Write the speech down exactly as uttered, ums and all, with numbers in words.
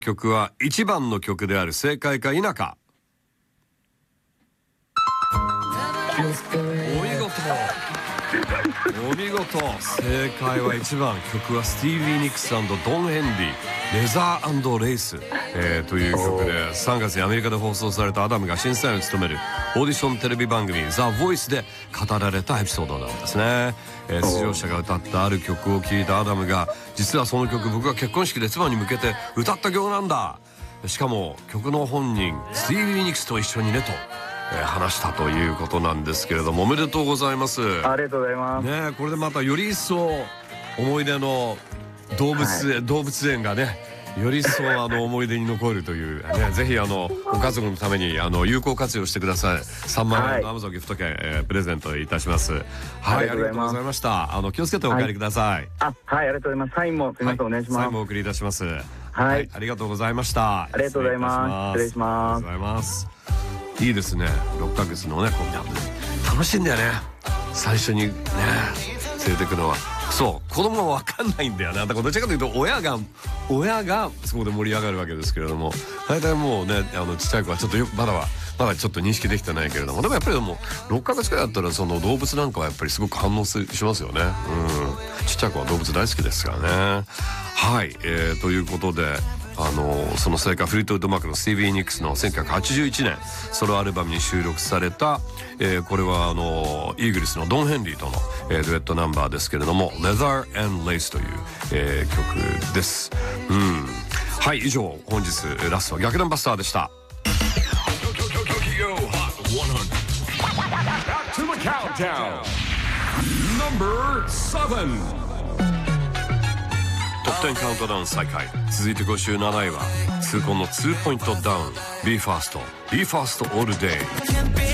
曲はいちばんの曲である。正解か否か。お見事お見事、正解はいちばん。曲はスティービー・ニックス&ドン・ヘンリー、レザー&レース、えー、という曲でさんがつにアメリカで放送されたアダムが審査員を務めるオーディションテレビ番組「ザ・ボイス」で語られたエピソードなんですね。えー、出場者が歌ったある曲を聴いたアダムが、実はその曲僕が結婚式で妻に向けて歌った曲なんだ、しかも曲の本人スティービー・ニックスと一緒にねと話したということなんですけれども、おめでとうございます。 ありがとうございますね。これでまたより一層思い出の動物、はい、動物園がねより一層あの思い出に残るという、ね、ぜひあのご家族のためにあの有効活用してください。さんまんえんのアマゾンギフト券、えー、プレゼントいたします。はい、ありがとうございました。あの気をつけてお帰りください。はい、 あ、はい、ありがとうございます。サインもすみません、はい、お願いします。 サインもお送りいたします。はい、 はい、 ありがとうございました。 ありがとうございます。失礼します。 ありがとうございます。いいですね。ろっかげつのね、こう楽しいんだよね。最初にね連れてくのは。そう子供は分かんないんだよな。だからどちらかというと親が親がそこで盛り上がるわけですけれども、大体もうねあのちっちゃい子はちょっとよくまだはまだちょっと認識できてないけれども、でもやっぱりもうろっかげつくらいだったらその動物なんかはやっぱりすごく反応しますよね。うん、ちっちゃい子は動物大好きですからね。はい、えー、ということであのその正解フリートウッドマークのスティービー・ニックスのせんきゅうひゃくはちじゅういちねんソロアルバムに収録された、えー、これはあのイーグリスのドン・ヘンリーとの、えー、デュエットナンバーですけれども「Leather and Lace」という、えー、曲です。うん、はい、以上本日ラスト逆転バスターでした。トップテンカウントダウン再開。続いてご週なないは痛恨のツーポイントダウン BE:FIRST BE:FIRST All Day